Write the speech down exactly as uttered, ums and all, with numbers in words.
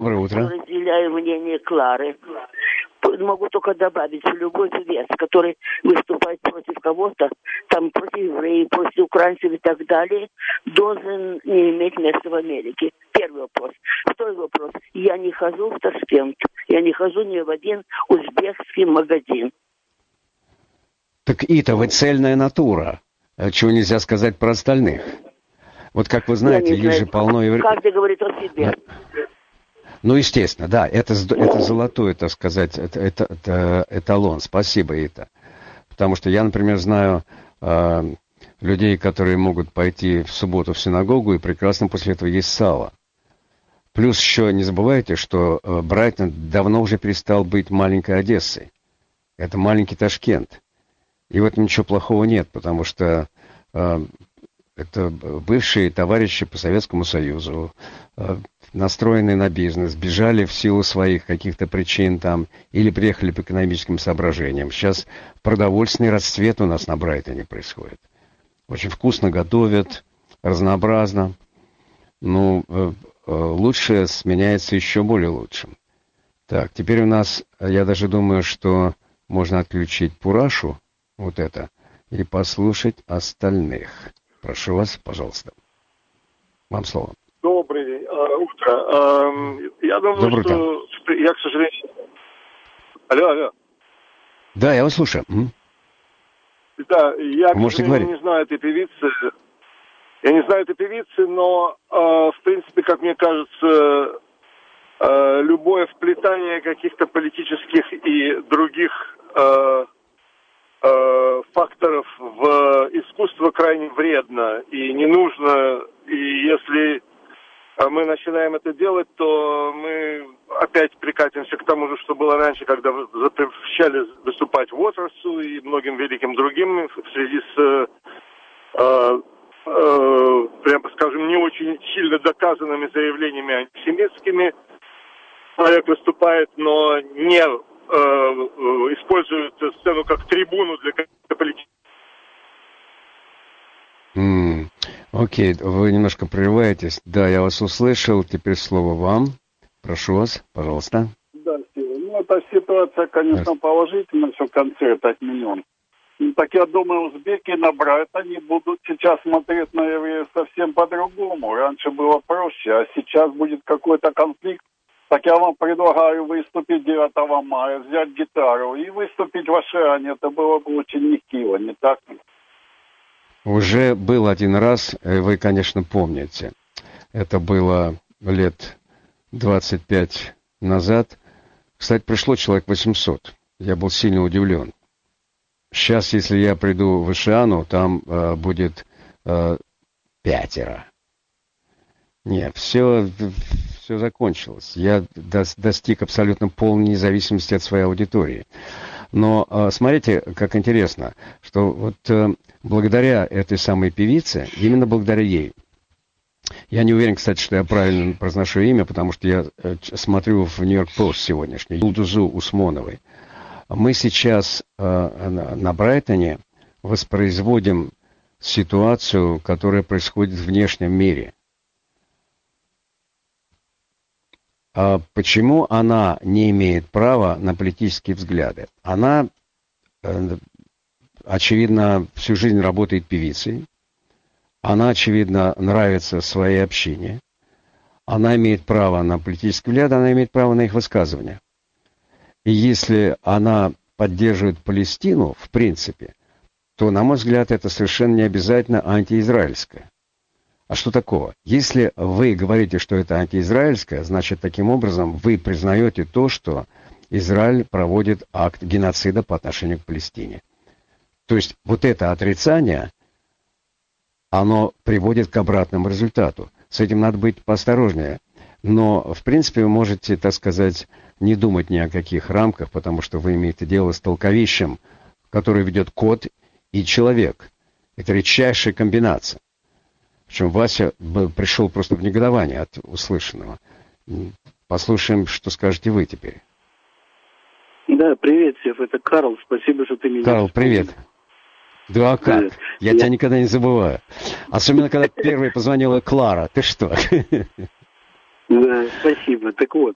Доброе утро. Разделяю мнение Клары. Могу только добавить, что любой певец, который выступает против кого-то, там против евреев, против украинцев и так далее, должен не иметь места в Америке. Первый вопрос. Второй вопрос. Я не хожу в Ташкент. Я не хожу ни в один узбекский магазин. Так и-то вы цельная натура. Чего нельзя сказать про остальных. Вот как вы знаете, есть же полно евреев. Каждый говорит о себе. Ну, естественно, да, это, это золотой, так сказать, это, это, это эталон. Спасибо, Ита. Потому что я, например, знаю э, людей, которые могут пойти в субботу в синагогу и прекрасно после этого есть сало. Плюс еще не забывайте, что э, Брайтон давно уже перестал быть маленькой Одессой. Это маленький Ташкент. И в этом ничего плохого нет, потому что э, это бывшие товарищи по Советскому Союзу, э, настроенные на бизнес, бежали в силу своих каких-то причин там, или приехали по экономическим соображениям. Сейчас продовольственный расцвет у нас на Брайтоне происходит. Очень вкусно готовят, разнообразно. Ну, э, э, лучшее сменяется еще более лучшим. Так, теперь у нас, я даже думаю, что можно отключить Пурашу, вот это, и послушать остальных. Прошу вас, пожалуйста. Вам слово. Доброе э, утро. Э, я думаю, Доброе что утро. Я, к сожалению... Алло, алло. Да, я вас слушаю. М? Да, я, Вы к сожалению, не знаю этой певицы. Я не знаю этой певицы, но, э, в принципе, как мне кажется, э, любое вплетание каких-то политических и других э, э, факторов в искусство крайне вредно и не нужно. И если мы начинаем это делать, то мы опять прикатимся к тому же, что было раньше, когда запрещали выступать Уотерсу и многим великим другим в связи с, э, э, прямо скажем, не очень сильно доказанными заявлениями антисемитскими. Человек выступает, но не э, использует сцену как трибуну для каких-то политических. Mm. Окей, вы немножко прерываетесь. Да, я вас услышал. Теперь слово вам. Прошу вас, пожалуйста. Да, Стива. Ну, эта ситуация, конечно, yes. положительная, что концерт отменен. Ну, так я думаю, узбеки на Брайтоне будут сейчас смотреть на евреев совсем по-другому. Раньше было проще, а сейчас будет какой-то конфликт. Так я вам предлагаю выступить девятого мая, взять гитару и выступить в Ашане. Это было бы очень нехило, не так ли? Уже был один раз, вы, конечно, помните. Это было лет двадцать пять назад. Кстати, пришло человек восемьсот. Я был сильно удивлен. Сейчас, если я приду в Ишиану, там э, будет э, пятеро. Нет, все, все закончилось. Я достиг абсолютно полной независимости от своей аудитории. Но э, смотрите, как интересно, что вот э, благодаря этой самой певице, именно благодаря ей, я не уверен, кстати, что я правильно произношу имя, потому что я э, смотрю в Нью-Йорк Пост сегодняшний, Юлдузу Усмоновой. Мы сейчас э, на, на Брайтоне воспроизводим ситуацию, которая происходит в внешнем мире. А почему она не имеет права на политические взгляды? Она, очевидно, всю жизнь работает певицей. Она, очевидно, нравится своей общине. Она имеет право на политические взгляды, она имеет право на их высказывания. И если она поддерживает Палестину, в принципе, то, на мой взгляд, это совершенно не обязательно антиизраильское. А что такого? Если вы говорите, что это антиизраильское, значит, таким образом вы признаете то, что Израиль проводит акт геноцида по отношению к Палестине. То есть вот это отрицание, оно приводит к обратному результату. С этим надо быть поосторожнее. Но, в принципе, вы можете, так сказать, не думать ни о каких рамках, потому что вы имеете дело с толковищем, который ведет кот и человек. Это редчайшая комбинация. Причем Вася пришел просто в негодование от услышанного. Послушаем, что скажете вы теперь. Да, привет, Сев, это Карл. Спасибо, что ты меня... Карл, привет. Да, а как? Привет. Я, Я тебя никогда не забываю. Особенно, когда первой позвонила Клара. Ты что? Да, спасибо. Так вот,